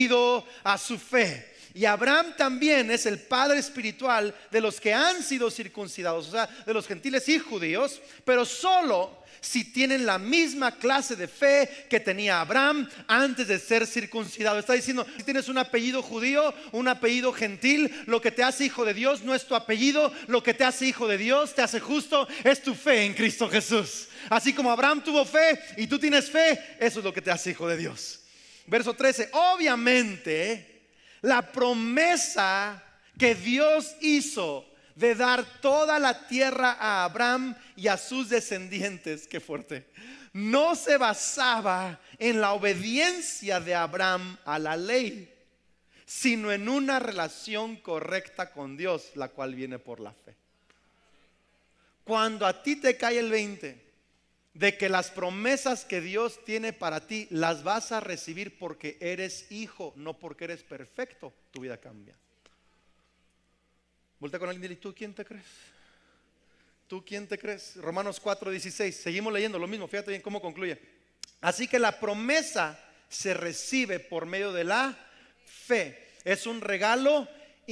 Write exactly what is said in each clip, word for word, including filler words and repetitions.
a su fe. Y Abraham también es el padre espiritual de los que han sido circuncidados, o sea, de los gentiles y judíos, pero solo si tienen la misma clase de fe que tenía Abraham antes de ser circuncidado. Está diciendo, si tienes un apellido judío, un apellido gentil, lo que te hace hijo de Dios no es tu apellido, lo que te hace hijo de Dios, te hace justo, es tu fe en Cristo Jesús. Así como Abraham tuvo fe y tú tienes fe, eso es lo que te hace hijo de Dios. Verso trece, obviamente la promesa que Dios hizo de dar toda la tierra a Abraham y a sus descendientes, qué fuerte, no se basaba en la obediencia de Abraham a la ley, sino en una relación correcta con Dios, la cual viene por la fe. Cuando a ti te cae el veinte de que las promesas que Dios tiene para ti las vas a recibir porque eres hijo, no porque eres perfecto, tu vida cambia. Voltea con alguien y dile, ¿tú quién te crees? ¿Tú quién te crees? Romanos cuatro dieciséis, seguimos leyendo lo mismo, fíjate bien cómo concluye. Así que la promesa se recibe por medio de la fe. Es un regalo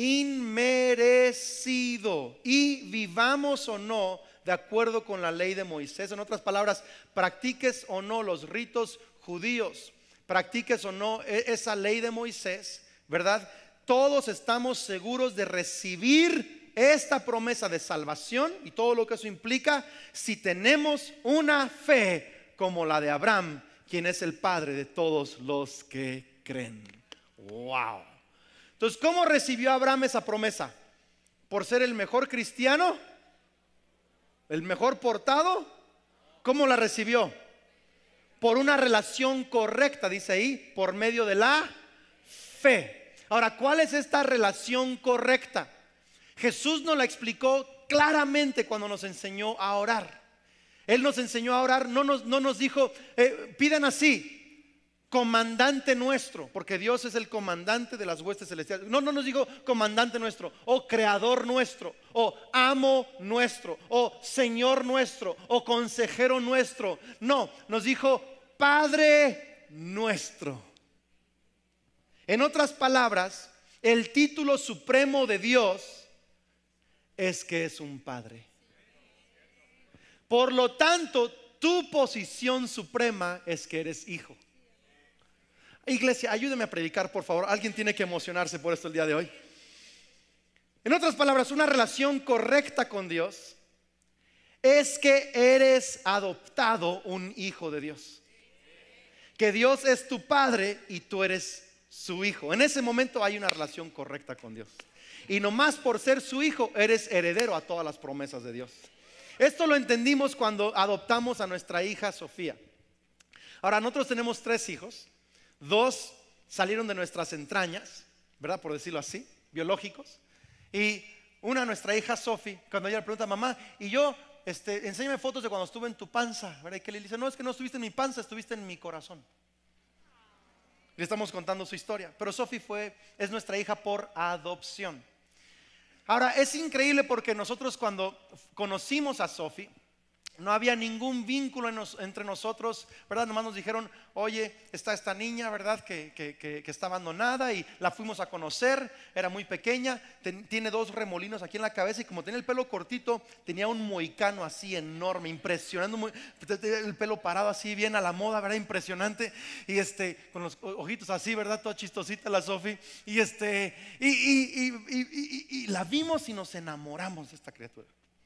inmerecido, y vivamos o no de acuerdo con la ley de Moisés. En otras palabras, practiques o no los ritos judíos, practiques o no esa ley de Moisés, ¿verdad? Todos estamos seguros de recibir esta promesa de salvación y todo lo que eso implica si tenemos una fe como la de Abraham, quien es el padre de todos los que creen. Wow. Entonces, ¿cómo recibió Abraham esa promesa? ¿Por ser el mejor cristiano? ¿El mejor portado? ¿Cómo la recibió? Por una relación correcta, dice ahí, por medio de la fe. Ahora, ¿cuál es esta relación correcta? Jesús nos la explicó claramente cuando nos enseñó a orar. Él nos enseñó a orar, no nos, no nos dijo, eh, pidan así, comandante nuestro, porque Dios es el comandante de las huestes celestiales. No, no nos dijo comandante nuestro, o creador nuestro, o amo nuestro, o señor nuestro, o consejero nuestro. No, nos dijo Padre nuestro. En otras palabras, el título supremo de Dios es que es un Padre. Por lo tanto, tu posición suprema es que eres hijo. Iglesia, ayúdeme a predicar, por favor. Alguien tiene que emocionarse por esto el día de hoy. En otras palabras, una relación correcta con Dios es que eres adoptado un hijo de Dios. Que Dios es tu padre y tú eres su hijo. En ese momento hay una relación correcta con Dios. Y nomás por ser su hijo eres heredero a todas las promesas de Dios. Esto lo entendimos cuando adoptamos a nuestra hija Sofía. Ahora, nosotros tenemos tres hijos. Dos salieron de nuestras entrañas, ¿verdad? Por decirlo así, biológicos. Y una, nuestra hija Sophie, cuando ella le pregunta, mamá, y yo, este, enséñame fotos de cuando estuve en tu panza, ¿verdad? Y que le dice, no, es que no estuviste en mi panza, estuviste en mi corazón. Le estamos contando su historia. Pero Sophie fue, es nuestra hija por adopción. Ahora, es increíble porque nosotros cuando conocimos a Sophie, no había ningún vínculo en nos, entre nosotros, ¿verdad? Nomás nos dijeron, oye, está esta niña, ¿verdad? Que, que, que, que está abandonada, y la fuimos a conocer, era muy pequeña, ten, tiene dos remolinos aquí en la cabeza, y como tenía el pelo cortito, tenía un mohicano así enorme, impresionante, muy, el pelo parado así bien a la moda, ¿verdad? Impresionante, y este, con los ojitos así, ¿verdad? Toda chistosita la Sophie, y este, y, y, y, y, y, y, y la vimos y nos enamoramos de esta criatura.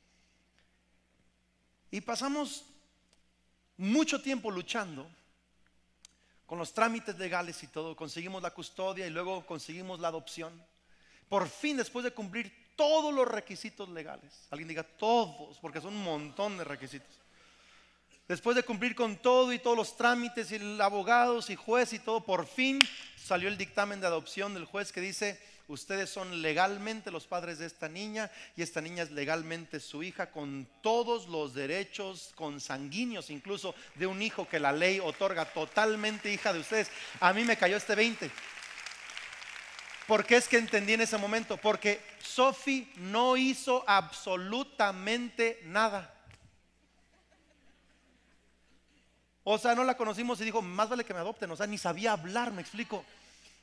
Y pasamos mucho tiempo luchando con los trámites legales y todo. Conseguimos la custodia y luego conseguimos la adopción. Por fin, después de cumplir todos los requisitos legales, alguien diga todos, porque son un montón de requisitos. Después de cumplir con todo y todos los trámites y abogados y juez y todo, por fin salió el dictamen de adopción del juez que dice: ustedes son legalmente los padres de esta niña y esta niña es legalmente su hija, con todos los derechos consanguíneos incluso de un hijo que la ley otorga, totalmente hija de ustedes. A mí me cayó este veinte. ¿Por qué es que entendí en ese momento? Porque Sophie no hizo absolutamente nada. O sea, no la conocimos y dijo, más vale que me adopten. O sea, ni sabía hablar, me explico.